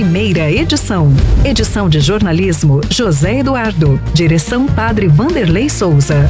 primeira edição. Edição de jornalismo José Eduardo. Direção Padre Vanderlei Souza.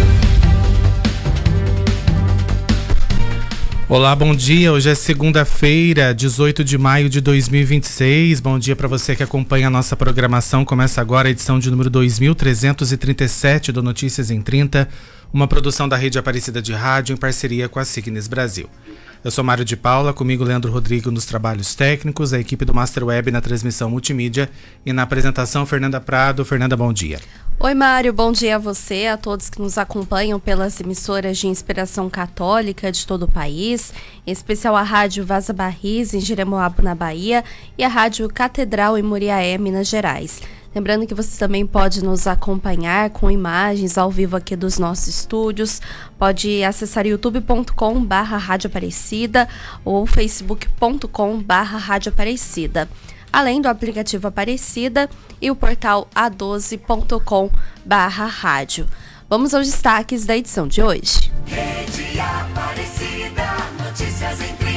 Olá, bom dia. Hoje é segunda-feira, 18 de maio de 2026. Bom dia para você que acompanha a nossa programação. Começa agora a edição de número 2337 do Notícias em 30, uma produção da Rede Aparecida de Rádio em parceria com a Signes Brasil. Eu sou Mário de Paula, comigo Leandro Rodrigo nos trabalhos técnicos, a equipe do Master Web na transmissão multimídia e na apresentação Fernanda Prado. Fernanda, bom dia. Oi, Mário, bom dia a você, a todos que nos acompanham pelas emissoras de inspiração católica de todo o país, em especial a Rádio Vaza Barris, em Jeremoabo, na Bahia, e a Rádio Catedral, em Muriaé, Minas Gerais. Lembrando que você também pode nos acompanhar com imagens ao vivo aqui dos nossos estúdios. Pode acessar youtube.com/Rádio Aparecida ou facebook.com/Rádio Aparecida. Além do aplicativo Aparecida e o portal a12.com/rádio. Vamos aos destaques da edição de hoje. Rede Aparecida, notícias em 30.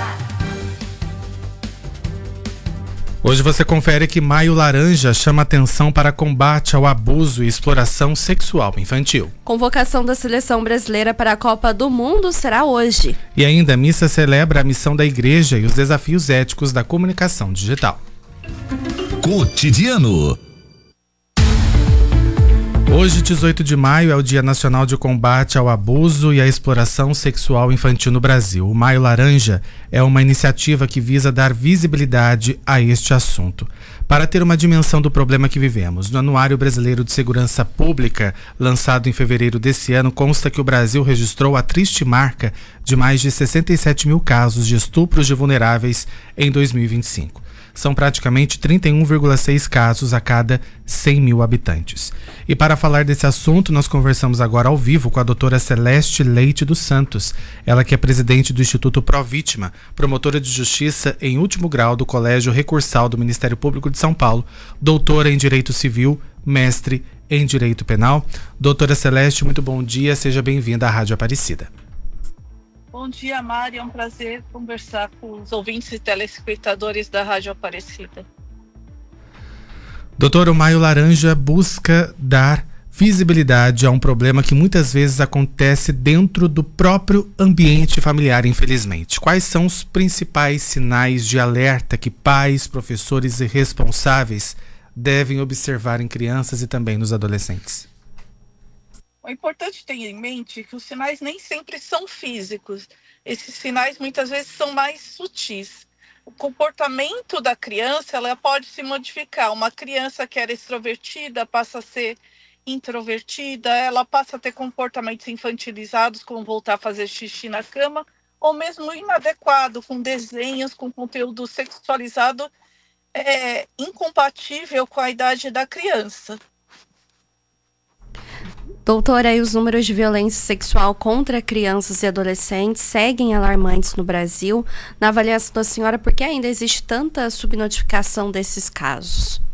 Hoje você confere que Maio Laranja chama atenção para combate ao abuso e exploração sexual infantil. Convocação da Seleção Brasileira para a Copa do Mundo será hoje. E ainda a missa celebra a missão da Igreja e os desafios éticos da comunicação digital. Cotidiano. Hoje, 18 de maio, é o Dia Nacional de Combate ao Abuso e à Exploração Sexual Infantil no Brasil. O Maio Laranja é uma iniciativa que visa dar visibilidade a este assunto. Para ter uma dimensão do problema que vivemos, no Anuário Brasileiro de Segurança Pública, lançado em fevereiro desse ano, consta que o Brasil registrou a triste marca de mais de 67 mil casos de estupros de vulneráveis em 2025. São praticamente 31,6 casos a cada 100 mil habitantes. E para falar desse assunto, nós conversamos agora ao vivo com a doutora Celeste Leite dos Santos, ela que é presidente do Instituto Pró-Vítima, promotora de justiça em último grau do Colégio Recursal do Ministério Público de São Paulo, doutora em Direito Civil, mestre em Direito Penal. Doutora Celeste, muito bom dia, seja bem-vinda à Rádio Aparecida. Bom dia, Mari. É um prazer conversar com os ouvintes e telespectadores da Rádio Aparecida. Doutor, o Maio Laranja busca dar visibilidade a um problema que muitas vezes acontece dentro do próprio ambiente familiar, infelizmente. Quais são os principais sinais de alerta que pais, professores e responsáveis devem observar em crianças e também nos adolescentes? É importante ter em mente que os sinais nem sempre são físicos. Esses sinais muitas vezes são mais sutis. O comportamento da criança, ela pode se modificar. Uma criança que era extrovertida passa a ser introvertida, ela passa a ter comportamentos infantilizados, como voltar a fazer xixi na cama, ou mesmo inadequado, com desenhos, com conteúdo sexualizado, incompatível com a idade da criança. Doutora, aí os números de violência sexual contra crianças e adolescentes seguem alarmantes no Brasil. Na avaliação da senhora, por que ainda existe tanta subnotificação desses casos?